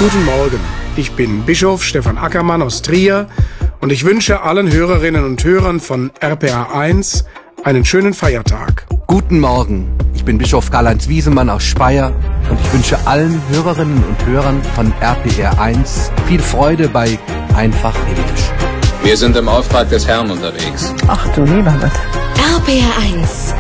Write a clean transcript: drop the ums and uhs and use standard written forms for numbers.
Guten Morgen, ich bin Bischof Stefan Ackermann aus Trier und ich wünsche allen Hörerinnen und Hörern von RPA 1 einen schönen Feiertag. Guten Morgen, ich bin Bischof Karl-Heinz Wiesemann aus Speyer und ich wünsche allen Hörerinnen und Hörern von RPR 1 viel Freude bei Einfach Himmlisch. Wir sind im Auftrag des Herrn unterwegs. Ach du lieber Gott. RPR 1